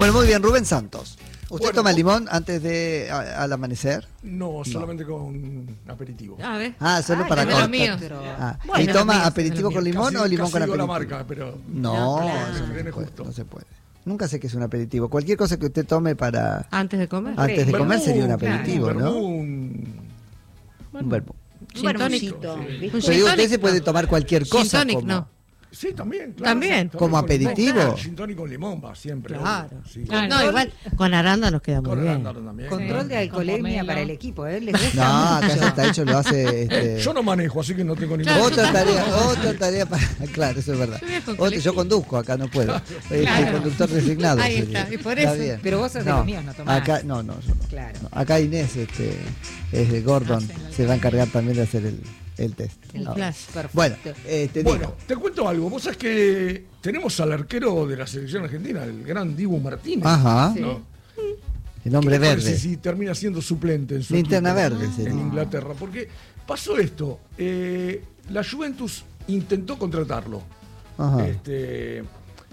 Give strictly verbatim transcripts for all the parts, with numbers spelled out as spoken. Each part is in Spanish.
Bueno, muy bien, Rubén Santos. ¿Usted Bueno, toma limón antes de a- al amanecer? No, solamente con aperitivo. A ver. Ah, solo Ah, para de los cortar. míos. Ah, Bueno, ¿y de los toma míos, aperitivo de los con míos. limón Casi- o limón casi con digo aperitivo? la marca, pero No, No, claro. eso no se, Viene puede, justo. no se puede. Nunca sé qué es un aperitivo. Cualquier cosa que usted tome para Antes de comer. antes de Vermú, comer sería un claro, aperitivo, vermú, ¿no? un- Un vermú. Gin tonic. Bermucito, Un ¿viste? Yo gin digo, usted tonic, se puede no. tomar cualquier Gin cosa tonic, como... no. Sí, también, claro. También. ¿Como con limón, aperitivo? claro, Gin tonic con limón va siempre. Claro. obvio, sí. Claro. No, igual con arándanos queda muy Con bien. arándano también. Control de alcoholemia pomelo. para el equipo, ¿eh? Les gusta No, acá mucho. ya está hecho, lo hace... Este... Yo no manejo, así que no tengo ningún Claro. Otra tarea, otra tarea para... Claro, eso es verdad. Yo viajo en Otra, yo colectivo. conduzco, acá no puedo. Soy Claro. conductor designado. Ahí sería. está, y por Está eso. bien. Pero vos sos de los míos, no tomás. Acá, no, no, yo no. Claro. No, acá Inés, este, es de Gordon, se va a encargar también de hacer el, el test. El No. Flash. Perfecto. Bueno, este, Bueno, digo, te cuento algo. Vos sabés que tenemos al arquero de la selección argentina, el gran Dibu Martínez. ajá, ¿no? el hombre ¿Qué te parece verde. si termina siendo suplente en su Linterna equipo verde sería. en Inglaterra? Porque pasó esto. eh, la Juventus intentó contratarlo. Ajá. Este,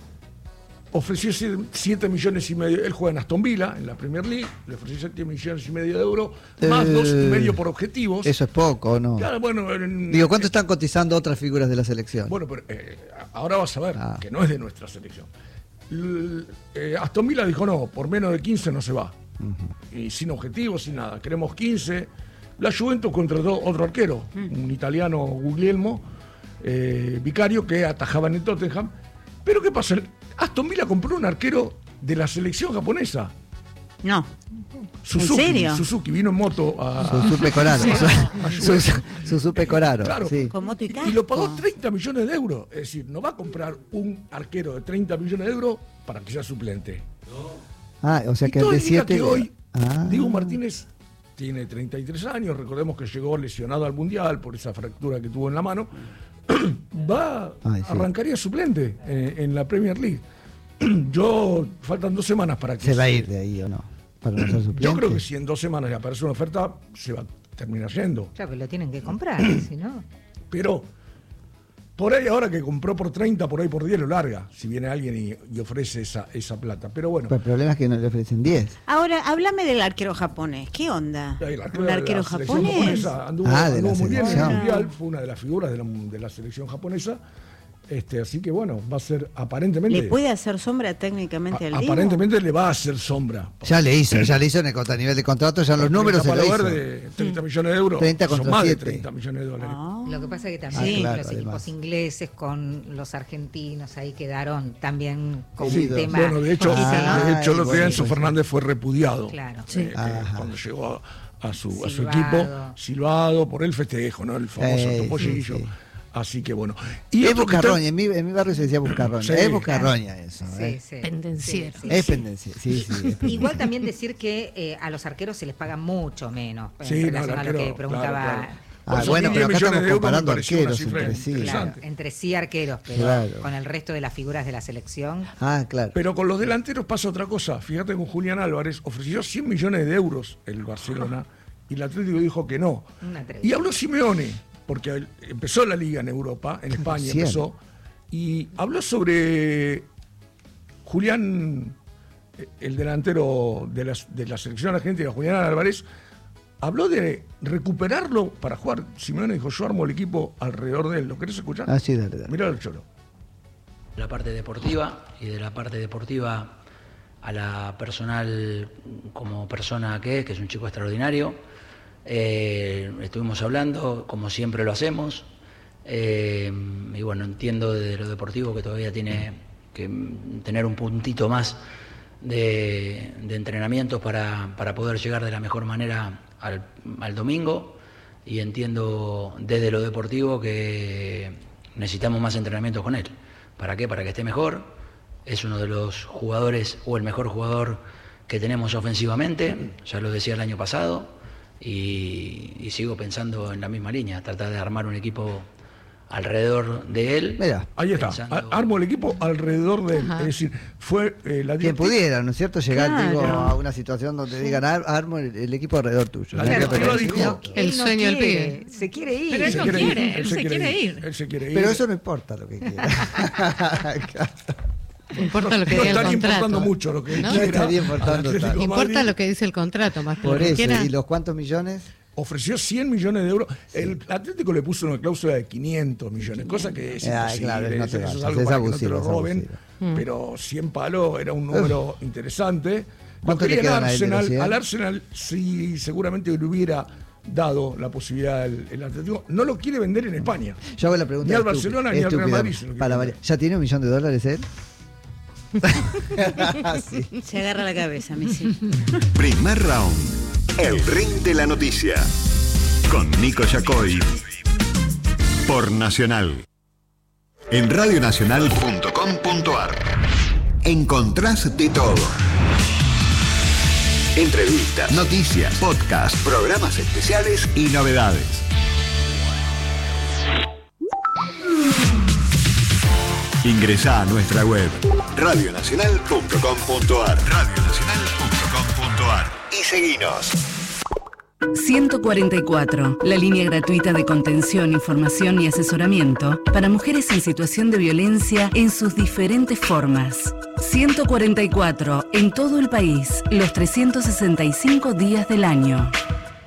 ofreció siete millones y medio. Él juega en Aston Villa, en la Premier League. Le ofreció siete millones y medio de euros, más Eh, dos y medio por objetivos. Eso es poco, ¿o no? Claro, bueno, en- Digo, ¿cuánto están cotizando otras figuras de la selección? Bueno, pero eh, ahora vas a ver Ah. que no es de nuestra selección. L- eh, Aston Villa dijo no, por menos de quince no se va. Y sin objetivos, sin nada. Queremos quince. La Juventus contrató otro arquero, un italiano Guglielmo, eh, vicario, que atajaba en el Tottenham. Pero ¿qué pasa? Aston Villa compró un arquero de la selección japonesa. No. Suzuki, serio? Suzuki vino en moto a... Suzupe Coraro. Su- Suzupe Coraro, Claro. sí. Con moto y Y casco. lo pagó treinta millones de euros. Es decir, no va a comprar un arquero de treinta millones de euros para que sea suplente. Ah, o sea Y que el todo de indica siete... que hoy Ah. Diego Martínez tiene treinta y tres años. Recordemos que llegó lesionado al Mundial por esa fractura que tuvo en la mano. Va, Ay, sí. arrancaría suplente eh, en la Premier League. Yo, faltan dos semanas para que... ¿Se va a ir de ahí o no? Para no ser suplente. Yo creo que si en dos semanas le aparece una oferta, se va a terminar yendo. Claro, que lo tienen que comprar, si no. Pero por ahí ahora que compró por treinta, por ahí por diez lo larga, si viene alguien y, y ofrece esa, esa plata. Pero bueno, Pero el problema es que no le ofrecen diez. Ahora, háblame del arquero japonés. ¿Qué onda? ahí la- ¿Un la arquero selección japonés? japonesa anduvo, Ah, de anduvo la muy bien en el selección. Mundial, fue una de las figuras de la, de la selección japonesa. Este, así que bueno, va a ser aparentemente... ¿Le puede hacer sombra técnicamente al a- Diego? aparentemente le va a hacer sombra. Ya le hizo, ya le hizo en el contra- a nivel de contrato, ya los números se Palo lo hizo. Verde, treinta millones de euros, treinta son contra más de siete. treinta millones de dólares. Ah. Lo que pasa es que Ah, también claro, los además. equipos ingleses con los argentinos ahí quedaron también con Sí, un tema. Bueno, de hecho, poquito, ¿no? de hecho, Ay, lo que bueno, Enzo pues. Fernández fue repudiado. Claro. Sí. Eh, eh, Ajá. cuando llegó a, a su, a su Silvado. equipo, silbado por el festejo, ¿no? El famoso Eh, topollillo. sí, sí. Así que bueno. Y Es otro que está- buscarroña, en mi, en mi barrio se decía buscarroña. Sí. Es buscarroña eso. Sí, ¿eh? sí. Pendenciero. Sí, sí, Es sí. pendencia, sí, sí. es pendencia. Igual también decir que eh, a los arqueros se les paga mucho menos en Sí, no, relación el a lo que arquero, preguntaba. claro, claro. Ah, Por eso bueno, a mí pero acá diez millones estamos de euros me comparando pareció una arqueros cifra entre sí. Claro, interesante. entre sí arqueros, pero Claro. con el resto de las figuras de la selección. Ah, claro. Pero con los delanteros pasa otra cosa. Fíjate con Julián Álvarez, ofreció cien millones de euros el Barcelona y el Atlético dijo que no. Una atrevida. Y habló Simeone, porque él- empezó la liga en Europa, en España Recién. empezó, y habló sobre Julián, eh, el delantero de la, de la selección argentina, Julián Álvarez, habló de recuperarlo para jugar. Simeone dijo, yo armo el equipo alrededor de él. ¿Lo querés escuchar? Ah, sí, dale, dale. Mirá el choro. La parte deportiva y de la parte deportiva a la personal como persona que es, que es un chico extraordinario. Eh, estuvimos hablando, como siempre lo hacemos, eh, y bueno, entiendo de lo deportivo que todavía tiene que tener un puntito más de, de entrenamientos para, para poder llegar de la mejor manera al, al domingo, y entiendo desde lo deportivo que necesitamos más entrenamientos con él. ¿Para qué? Para que esté mejor. Es uno de los jugadores o el mejor jugador que tenemos ofensivamente, ya lo decía el año pasado, y, y sigo pensando en la misma línea, tratar de armar un equipo alrededor de él. Mira, Ahí está, pensando- A- armo el equipo alrededor de él. Ajá. Es decir, fue eh, la quien directiva- pudiera, ¿no es cierto? Llegar Claro. digo, a una situación donde digan, "Ar- armo el, el equipo alrededor tuyo. La ¿no? directiva Pero- dijo- El Él no sueño del quiere, pibe. Se quiere ir. Pero él se no quiere ir, quiere, él se quiere ir. Él se quiere ir. Pero eso no importa lo que quiera. Importa lo que no diga el estaría contrato. importando mucho lo que ¿No? No quiera estaría al importando Atlético tanto. de Importa Madrid. lo que dice el contrato, más que Por lo que eso, quiera. ¿y los cuántos millones? Ofreció cien millones de euros. El Atlético le puso una cláusula de quinientos millones, cosa que es Ah, imposible. claro, no te eso es alcanza, algo es para que no te abusivo, lo es roben. abusivo. Pero cien palos era un número interesante. Lo ¿Cuánto le quería quedan a él de los Arsenal. cien? Al Arsenal sí, seguramente le hubiera dado la posibilidad el, el Atlético. No lo quiere vender en España. Yo hago la pregunta Ni al estúpida, Barcelona ni al Real estúpida, Madrid se lo quiere para vender. variar. ¿Ya tiene un millón de dólares él? Sí. Se agarra la cabeza, Messi. Primer round. El ring de la noticia. Con Nico Yacoy. Por Nacional. En radionacional punto com punto ar encontrás de todo. Entrevistas, noticias, podcast, programas especiales y novedades. Ingresá a nuestra web radionacional punto com punto ar radionacional punto com punto ar y seguinos. ciento cuarenta y cuatro, la línea gratuita de contención, información y asesoramiento para mujeres en situación de violencia en sus diferentes formas. ciento cuarenta y cuatro, en todo el país, los trescientos sesenta y cinco días del año.